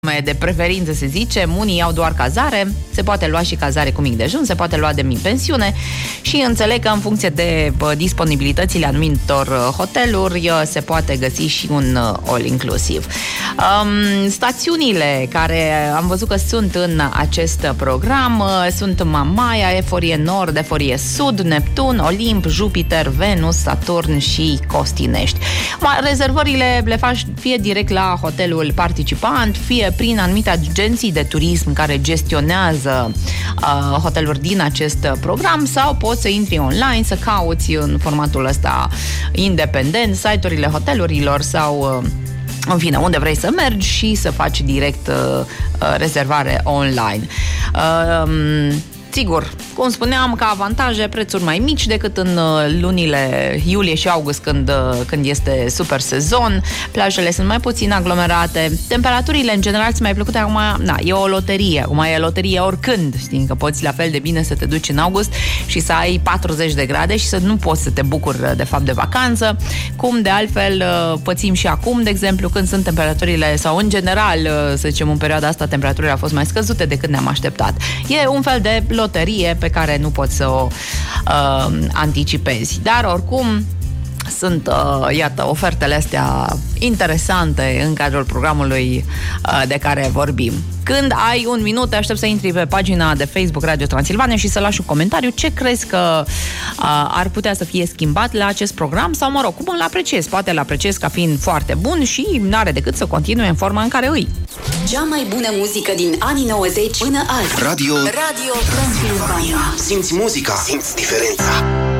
de preferință, se zice, unii iau doar cazare, se poate lua și cazare cu mic dejun, se poate lua de mic pensiune și înțeleg că în funcție de disponibilitățile anumitor hoteluri se poate găsi și un all-inclusiv. Stațiunile care am văzut că sunt în acest program sunt Mamaia, Eforie Nord, Eforie Sud, Neptun, Olimp, Jupiter, Venus, Saturn și Costinești. Rezervările le faci fie direct la hotelul participant, fie prin anumite agenții de turism care gestionează hoteluri din acest program, sau poți să intri online, să cauți în formatul ăsta independent site-urile hotelurilor sau în fine, unde vrei să mergi și să faci direct rezervare online. Sigur, cum spuneam, ca avantaje, prețuri mai mici decât în lunile iulie și august, când este super sezon, plajele sunt mai puțin aglomerate, temperaturile în general sunt mai plăcute. Acum, e o loterie, acum e loterie oricând, știi, că poți la fel de bine să te duci în august și să ai 40 de grade și să nu poți să te bucuri de fapt de vacanță, cum de altfel pățim și acum, de exemplu, când sunt temperaturile, sau în general, să zicem, în perioada asta temperaturile au fost mai scăzute decât ne-am așteptat. E un fel de loterie pe care nu poți să o anticipezi. Dar oricum sunt, iată, ofertele astea interesante în cadrul programului de care vorbim. Când ai un minut, te aștept să intri pe pagina de Facebook Radio Transilvania și să lași un comentariu ce crezi că ar putea să fie schimbat la acest program, sau, mă rog, cum îl apreciezi. Poate îl apreciezi ca fiind foarte bun și n-are decât să continue în forma în care îi. Cea mai bună muzică din anii 90 până azi. Radio Transilvania. Simți muzica, simți diferența.